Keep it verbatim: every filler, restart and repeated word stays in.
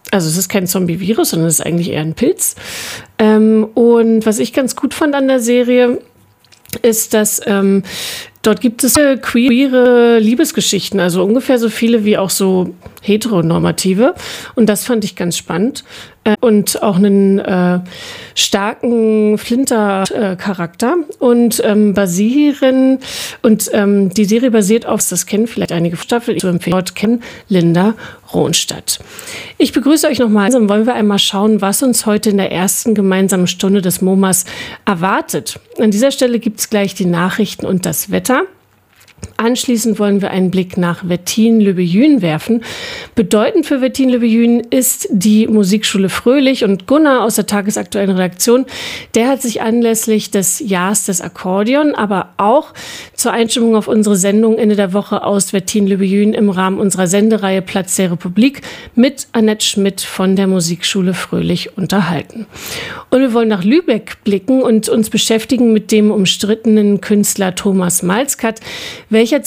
Also es ist kein Zombie-Virus, sondern es ist eigentlich eher ein Pilz. Ähm, und was ich ganz gut fand an der Serie, ist, dass ähm, dort gibt es queere Liebesgeschichten, also ungefähr so viele wie auch so heteronormative. Und das fand ich ganz spannend. Äh, und auch einen äh, starken Flinter-Charakter. Äh, und ähm, basieren, und ähm, die Serie basiert auf, das kennen vielleicht einige Staffeln, ich zu empfehlen, dort kennen Linda Ronstadt. Ich begrüße euch nochmal. Dann wollen wir einmal schauen, was uns heute in der ersten gemeinsamen Stunde des MoMAs erwartet. An dieser Stelle gibt es gleich die Nachrichten und das Wetter. Anschließend wollen wir einen Blick nach Wettin-Löbejün werfen. Bedeutend für Wettin-Löbejün ist die Musikschule Fröhlich, und Gunnar aus der tagesaktuellen Redaktion, der hat sich anlässlich des Jahres des Akkordeon, aber auch zur Einstimmung auf unsere Sendung Ende der Woche aus Wettin-Löbejün im Rahmen unserer Sendereihe Platz der Republik mit Annette Schmidt von der Musikschule Fröhlich unterhalten. Und wir wollen nach Lübeck blicken und uns beschäftigen mit dem umstrittenen Künstler Thomas Malzkat, welcher